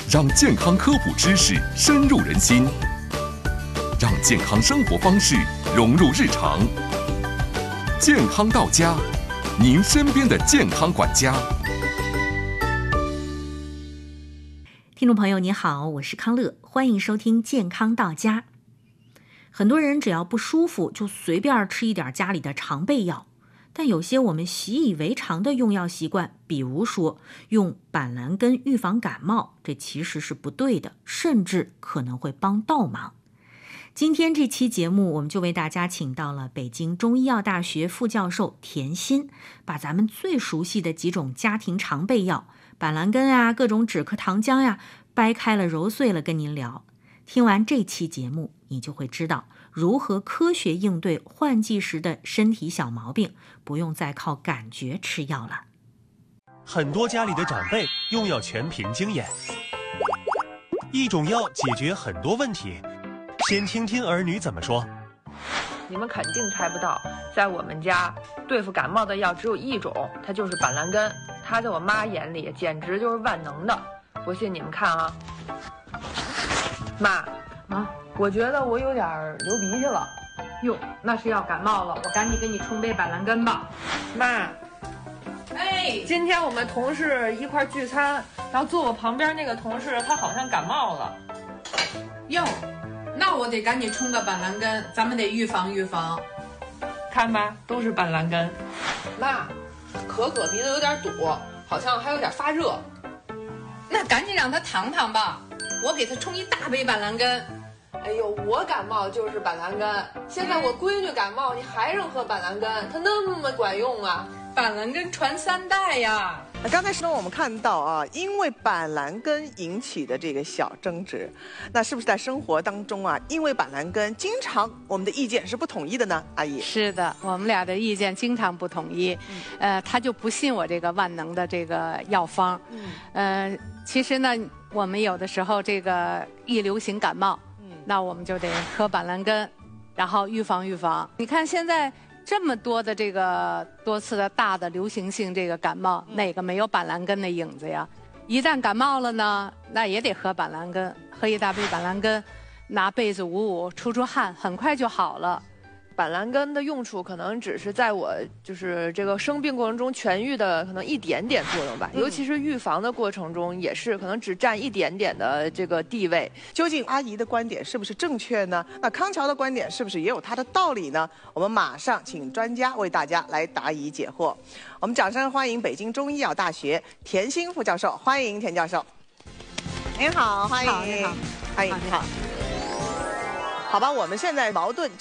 让健康科普知识深入人心，让健康生活方式融入日常。健康到家，您身边的健康管家。 听众朋友你好，我是康乐，欢迎收听健康到家。很多人只要不舒服就随便吃一点家里的常备药，但有些我们习以为常的用药习惯，比如说用板蓝根预防感冒，这其实是不对的，甚至可能会帮倒忙。今天这期节目我们就为大家请到了北京中医药大学副教授田心，把咱们最熟悉的几种家庭常备药板蓝根啊，各种止咳糖浆呀，掰开了揉碎了跟您聊。听完这期节目，你就会知道如何科学应对换季时的身体小毛病，不用再靠感觉吃药了。 很多家里的长辈用药全凭经验，一种药解决很多问题。先听听儿女怎么说。 你们肯定猜不到，在我们家对付感冒的药只有一种，它就是板蓝根。它在我妈眼里简直就是万能的。不信你们看啊，妈啊，我觉得我有点流鼻涕了。 哟，那是要感冒了，我赶紧给你冲杯板蓝根吧。 妈，哎，今天我们同事一块聚餐，然后坐我旁边那个同事他好像感冒了。 哟，那我得赶紧冲个板蓝根，咱们得预防预防。 看吧，都是板蓝根。妈，可可鼻子有点堵，好像还有点发热。 那赶紧让他躺躺吧，我给他冲一大杯板蓝根。 哎呦，我感冒就是板蓝根，现在我闺女感冒，你还让喝板蓝根，它那么管用啊？ 板蓝根传3代呀。 刚才呢，我们看到啊，因为板蓝根引起的这个小争执，那是不是在生活当中啊，因为板蓝根经常我们的意见是不统一的呢？阿姨， 是的，我们俩的意见经常不统一。他就不信我这个万能的这个药方。其实呢，我们有的时候这个一流行感冒，那我们就得喝板蓝根，然后预防预防。你看现在这么多的这个多次的大的流行性这个感冒，哪个没有板蓝根的影子呀？一旦感冒了呢，那也得喝板蓝根，喝一大杯板蓝根，拿被子捂捂，出汗，很快就好了。 板蓝根的用处可能只是在我就是这个生病过程中痊愈的可能一点点作用吧，尤其是预防的过程中也是可能只占一点点的这个地位。 究竟阿姨的观点是不是正确呢？那康桥的观点是不是也有它的道理呢？我们马上请专家为大家来答疑解惑。我们掌声欢迎北京中医药大学田心副教授，欢迎田教授。您好，欢迎。 你好， 欢迎，你好。好吧，我们现在矛盾